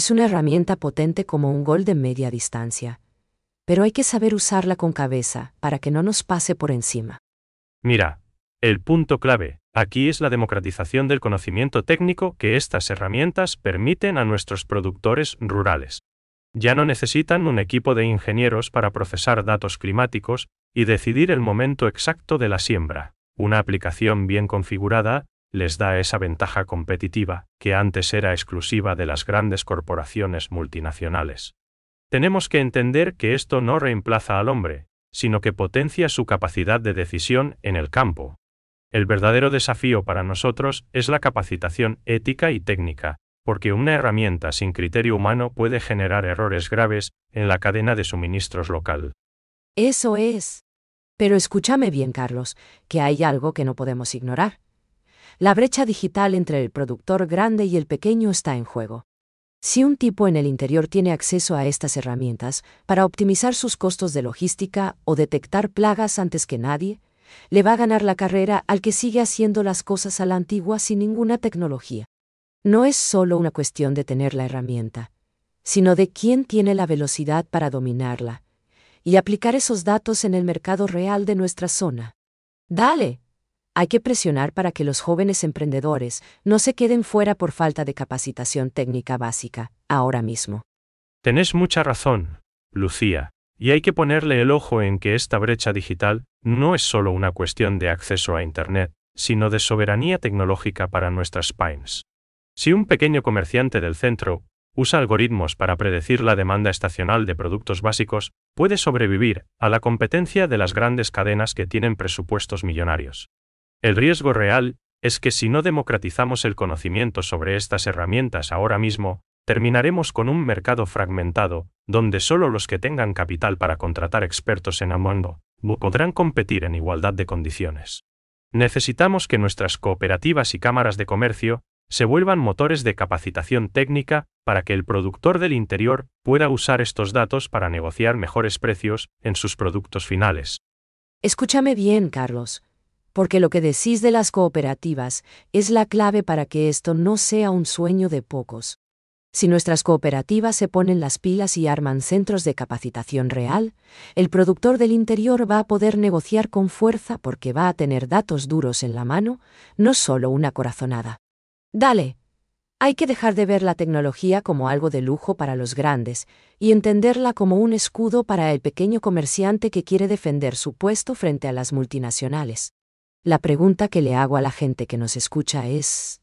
Es una herramienta potente como un gol de media distancia, pero hay que saber usarla con cabeza para que no nos pase por encima. Mira, el punto clave aquí es la democratización del conocimiento técnico que estas herramientas permiten a nuestros productores rurales. Ya no necesitan un equipo de ingenieros para procesar datos climáticos y decidir el momento exacto de la siembra. Una aplicación bien configurada les da esa ventaja competitiva que antes era exclusiva de las grandes corporaciones multinacionales. Tenemos que entender que esto no reemplaza al hombre, sino que potencia su capacidad de decisión en el campo. El verdadero desafío para nosotros es la capacitación ética y técnica, porque una herramienta sin criterio humano puede generar errores graves en la cadena de suministros local. Eso es. Pero escúchame bien, Carlos, que hay algo que no podemos ignorar. La brecha digital entre el productor grande y el pequeño está en juego. Si un tipo en el interior tiene acceso a estas herramientas para optimizar sus costos de logística o detectar plagas antes que nadie, le va a ganar la carrera al que sigue haciendo las cosas a la antigua sin ninguna tecnología. No es solo una cuestión de tener la herramienta, sino de quién tiene la velocidad para dominarla y aplicar esos datos en el mercado real de nuestra zona. ¡Dale! Hay que presionar para que los jóvenes emprendedores no se queden fuera por falta de capacitación técnica básica, ahora mismo. Tenés mucha razón, Lucía, y hay que ponerle el ojo en que esta brecha digital no es solo una cuestión de acceso a Internet, sino de soberanía tecnológica para nuestras pymes. Si un pequeño comerciante del centro usa algoritmos para predecir la demanda estacional de productos básicos, puede sobrevivir a la competencia de las grandes cadenas que tienen presupuestos millonarios. El riesgo real es que si no democratizamos el conocimiento sobre estas herramientas ahora mismo, terminaremos con un mercado fragmentado, donde solo los que tengan capital para contratar expertos en el mundo podrán competir en igualdad de condiciones. Necesitamos que nuestras cooperativas y cámaras de comercio se vuelvan motores de capacitación técnica para que el productor del interior pueda usar estos datos para negociar mejores precios en sus productos finales. Escúchame bien, Carlos, porque lo que decís de las cooperativas es la clave para que esto no sea un sueño de pocos. Si nuestras cooperativas se ponen las pilas y arman centros de capacitación real, el productor del interior va a poder negociar con fuerza porque va a tener datos duros en la mano, no solo una corazonada. Dale. Hay que dejar de ver la tecnología como algo de lujo para los grandes y entenderla como un escudo para el pequeño comerciante que quiere defender su puesto frente a las multinacionales. La pregunta que le hago a la gente que nos escucha es: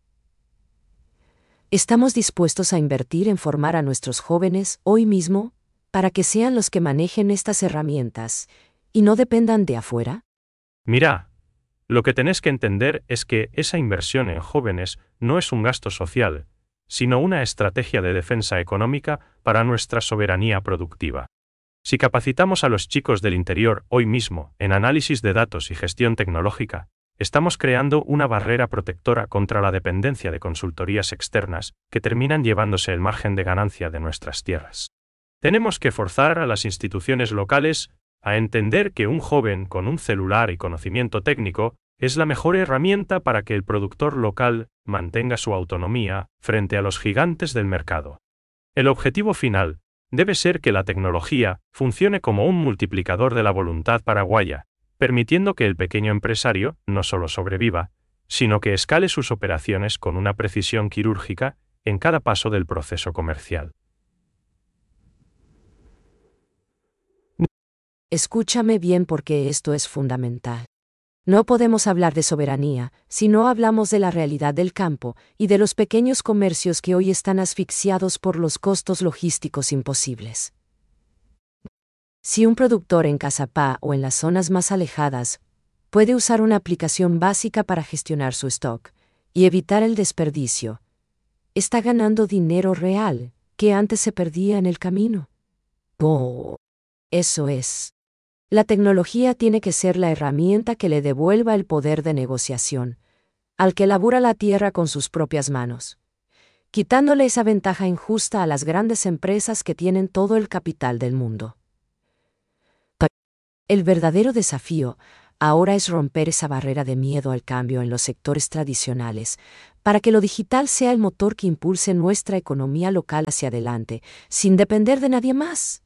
¿estamos dispuestos a invertir en formar a nuestros jóvenes hoy mismo para que sean los que manejen estas herramientas y no dependan de afuera? Mira, lo que tenés que entender es que esa inversión en jóvenes no es un gasto social, sino una estrategia de defensa económica para nuestra soberanía productiva. Si capacitamos a los chicos del interior hoy mismo en análisis de datos y gestión tecnológica, estamos creando una barrera protectora contra la dependencia de consultorías externas que terminan llevándose el margen de ganancia de nuestras tierras. Tenemos que forzar a las instituciones locales a entender que un joven con un celular y conocimiento técnico es la mejor herramienta para que el productor local mantenga su autonomía frente a los gigantes del mercado. El objetivo final debe ser que la tecnología funcione como un multiplicador de la voluntad paraguaya, permitiendo que el pequeño empresario no solo sobreviva, sino que escale sus operaciones con una precisión quirúrgica en cada paso del proceso comercial. Escúchame bien porque esto es fundamental. No podemos hablar de soberanía si no hablamos de la realidad del campo y de los pequeños comercios que hoy están asfixiados por los costos logísticos imposibles. Si un productor en Cazapá o en las zonas más alejadas puede usar una aplicación básica para gestionar su stock y evitar el desperdicio, está ganando dinero real que antes se perdía en el camino. Oh, eso es. La tecnología tiene que ser la herramienta que le devuelva el poder de negociación al que labura la tierra con sus propias manos, quitándole esa ventaja injusta a las grandes empresas que tienen todo el capital del mundo. El verdadero desafío Ahora es romper esa barrera de miedo al cambio en los sectores tradicionales, para que lo digital sea el motor que impulse nuestra economía local hacia adelante, sin depender de nadie más.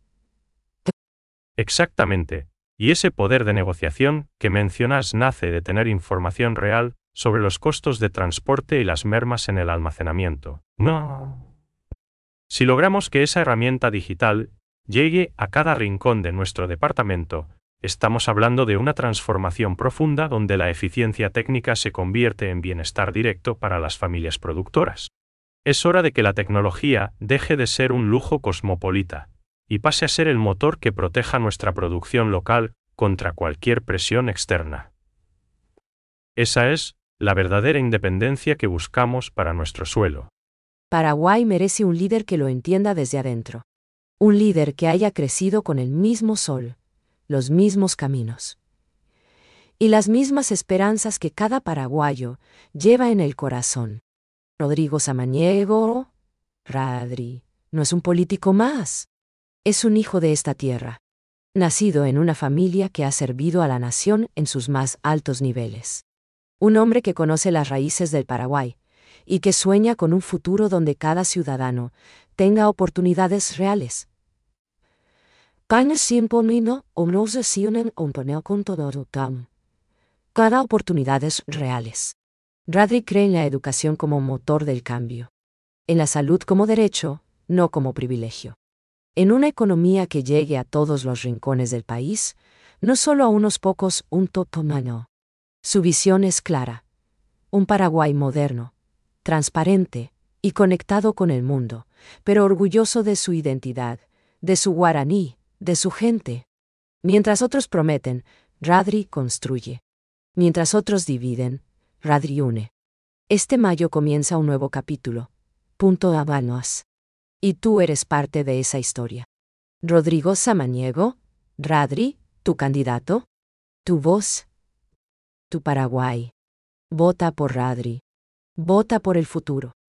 Exactamente. Y ese poder de negociación que mencionas nace de tener información real sobre los costos de transporte y las mermas en el almacenamiento. No. Si logramos que esa herramienta digital llegue a cada rincón de nuestro departamento, estamos hablando de una transformación profunda donde la eficiencia técnica se convierte en bienestar directo para las familias productoras. Es hora de que la tecnología deje de ser un lujo cosmopolita y pase a ser el motor que proteja nuestra producción local contra cualquier presión externa. Esa es la verdadera independencia que buscamos para nuestro suelo. Paraguay merece un líder que lo entienda desde adentro. Un líder que haya crecido con el mismo sol, los mismos caminos y las mismas esperanzas que cada paraguayo lleva en el corazón. Rodrigo Samaniego, Radri, no es un político más. Es un hijo de esta tierra, nacido en una familia que ha servido a la nación en sus más altos niveles. Un hombre que conoce las raíces del Paraguay y que sueña con un futuro donde cada ciudadano tenga oportunidades reales. Cada oportunidades reales. Radri cree en la educación como motor del cambio, en la salud como derecho, no como privilegio. En una economía que llegue a todos los rincones del país, no solo a unos pocos, un totomano. Su visión es clara. Un Paraguay moderno, transparente y conectado con el mundo, pero orgulloso de su identidad, de su guaraní, de su gente. Mientras otros prometen, Radri construye. Mientras otros dividen, Radri une. Este mayo comienza un nuevo capítulo. Punto Habanos. Y tú eres parte de esa historia. Rodrigo Samaniego, Radri, tu candidato, tu voz, tu Paraguay. Vota por Radri. Vota por el futuro.